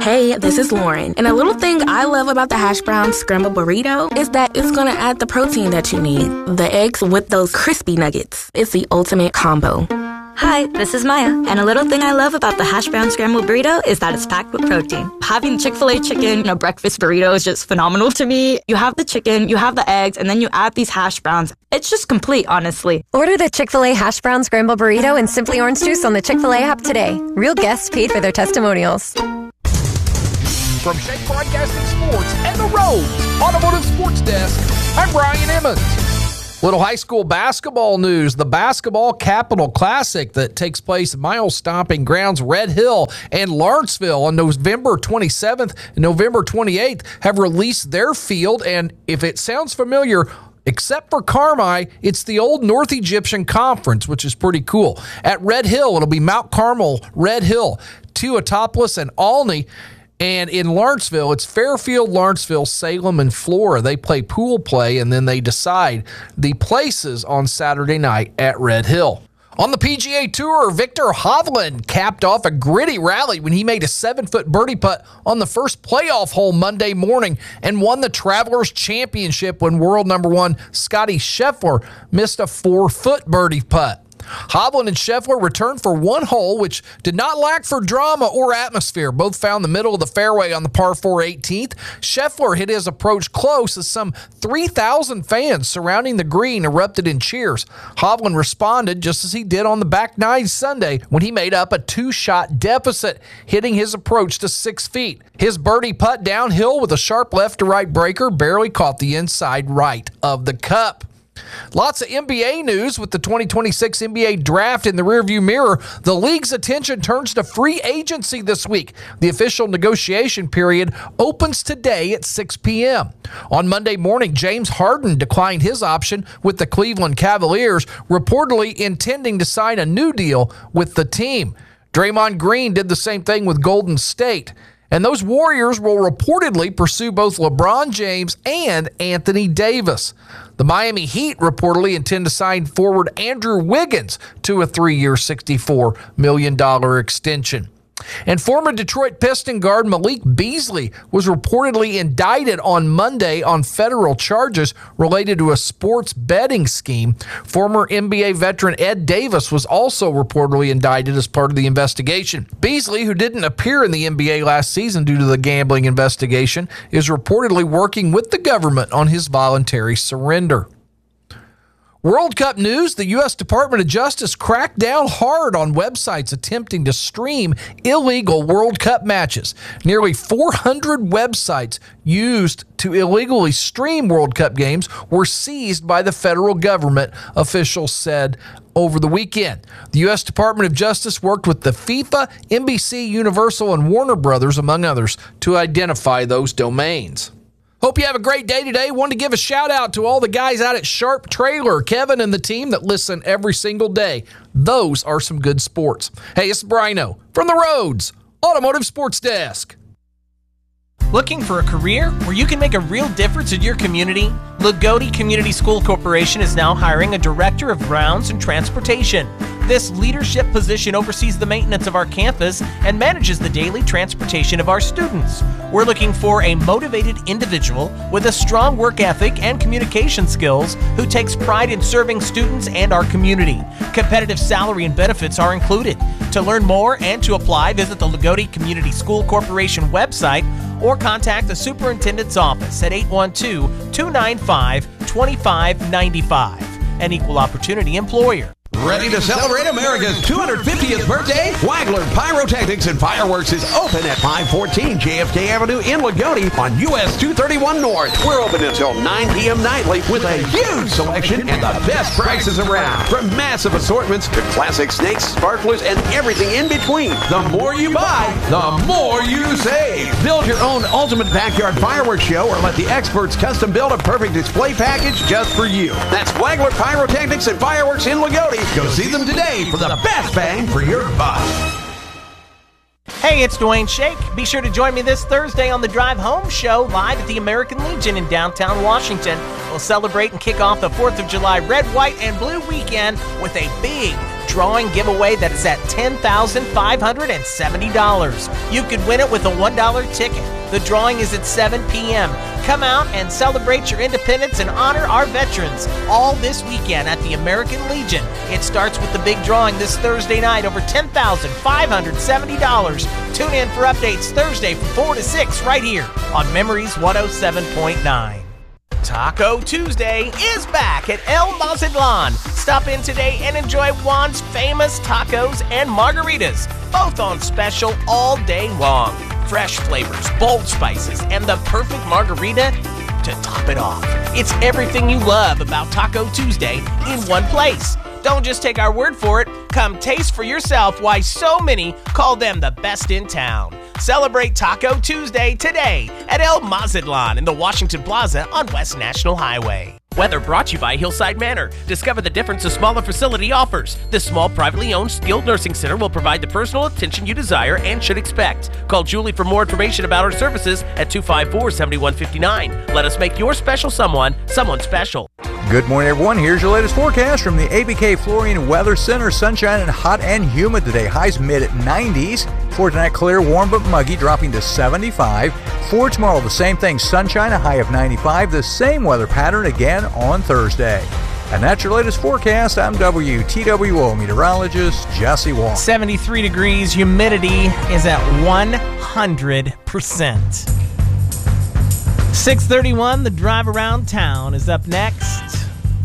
Hey, this is Lauren. And a little thing I love about the hash brown scrambled burrito is that it's going to add the protein that you need. The eggs with those crispy nuggets. It's the ultimate combo. Hi, this is Maya, and a little thing I love about the hash brown scrambled burrito is that it's packed with protein. Having Chick-fil-A chicken in a breakfast burrito is just phenomenal to me. You have the chicken, you have the eggs, and then you add these hash browns. It's just complete, honestly. Order the Chick-fil-A hash brown scrambled burrito and Simply Orange Juice on the Chick-fil-A app today. Real guests paid for their testimonials. From Shake Broadcasting Sports and the Rhodes Automotive Sports Desk, I'm Brian Emmons. Little high school basketball news. The Basketball Capital Classic that takes place at mile-stomping grounds Red Hill and Lawrenceville on November 27th and November 28th have released their field. And if it sounds familiar, except for Carmi, it's the old North Egyptian Conference, which is pretty cool. At Red Hill, it'll be Mount Carmel, Red Hill, Teotipolis, and Olney. And in Lawrenceville, it's Fairfield, Lawrenceville, Salem, and Flora. They play pool play, and then they decide the places on Saturday night at Red Hill. On the PGA Tour, Victor Hovland capped off a gritty rally when he made a 7-foot birdie putt on the first playoff hole Monday morning and won the Travelers Championship when world number 1 Scottie Scheffler missed a 4-foot birdie putt. Hovland and Scheffler returned for one hole, which did not lack for drama or atmosphere. Both found the middle of the fairway on the par 4 18th. Scheffler hit his approach close as some 3,000 fans surrounding the green erupted in cheers. Hovland responded just as he did on the back nine Sunday when he made up a 2-shot deficit, hitting his approach to 6 feet. His birdie putt downhill with a sharp left-to-right breaker barely caught the inside right of the cup. Lots of NBA news with the 2026 NBA draft in the rearview mirror. The league's attention turns to free agency this week. The official negotiation period opens today at 6 p.m. On Monday morning, James Harden declined his option with the Cleveland Cavaliers, reportedly intending to sign a new deal with the team. Draymond Green did the same thing with Golden State. And those Warriors will reportedly pursue both LeBron James and Anthony Davis. The Miami Heat reportedly intend to sign forward Andrew Wiggins to a 3-year, $64 million extension. And former Detroit Piston guard Malik Beasley was reportedly indicted on Monday on federal charges related to a sports betting scheme. Former NBA veteran Ed Davis was also reportedly indicted as part of the investigation. Beasley, who didn't appear in the NBA last season due to the gambling investigation, is reportedly working with the government on his voluntary surrender. World Cup news, the U.S. Department of Justice cracked down hard on websites attempting to stream illegal World Cup matches. Nearly 400 websites used to illegally stream World Cup games were seized by the federal government, officials said over the weekend. The U.S. Department of Justice worked with the FIFA, NBC, Universal, and Warner Brothers, among others, to identify those domains. Hope you have a great day today. Want to give a shout out to all the guys out at Sharp Trailer, Kevin and the team that listen every single day. Those are some good sports. Hey, it's Brino from the Rhodes Automotive Sports Desk. Looking for a career where you can make a real difference in your community? Lagodi Community School Corporation is now hiring a director of grounds and transportation. This leadership position oversees the maintenance of our campus and manages the daily transportation of our students. We're looking for a motivated individual with a strong work ethic and communication skills who takes pride in serving students and our community. Competitive salary and benefits are included. To learn more and to apply, visit the Lagodi Community School Corporation website or contact the superintendent's office at 812-295-2595. An equal opportunity employer. Ready to celebrate America's 250th birthday? Wagler Pyrotechnics and Fireworks is open at 514 JFK Avenue in Lagodi on US 231 North. We're open until 9 p.m. nightly with a huge selection and the best prices around. From massive assortments to classic snakes, sparklers, and everything in between. The more you buy, the more you save. Build your own ultimate backyard fireworks show or let the experts custom build a perfect display package just for you. That's Wagler Pyrotechnics and Fireworks in Lagodi. Go see them today for the best bang for your buck. Hey, it's Dwayne Shake. Be sure to join me this Thursday on the Drive Home Show live at the American Legion in downtown Washington. We'll celebrate and kick off the 4th of July Red, White, and Blue weekend with a big drawing giveaway that is at $10,570. You could win it with a $1 ticket. The drawing is at 7 p.m. Come out and celebrate your independence and honor our veterans all this weekend at the American Legion. It starts with the big drawing this Thursday night, over $10,570. Tune in for updates Thursday from 4 to 6 right here on Memories 107.9. Taco Tuesday is back at El Mazatlan. Stop in today and enjoy Juan's famous tacos and margaritas, both on special all day long. Fresh flavors, bold spices, and the perfect margarita to top it off. It's everything you love about Taco Tuesday in one place. Don't just take our word for it. Come taste for yourself why so many call them the best in town. Celebrate Taco Tuesday today at El Mazatlan in the Washington Plaza on West National Highway. Weather brought to you by Hillside Manor. Discover the difference a smaller facility offers. This small, privately owned, skilled nursing center will provide the personal attention you desire and should expect. Call Julie for more information about our services at 254-7159. Let us make your special someone special. Good morning, everyone. Here's your latest forecast from the ABK Flooring Weather Center. Sunshine and hot and humid today. Highs mid-90s. For tonight, clear, warm but muggy, dropping to 75. For tomorrow, the same thing. Sunshine, a high of 95. The same weather pattern again on Thursday. And that's your latest forecast. I'm WTWO meteorologist Jesse Wong. 73 degrees. Humidity is at 100%. 6:31, the drive around town is up next.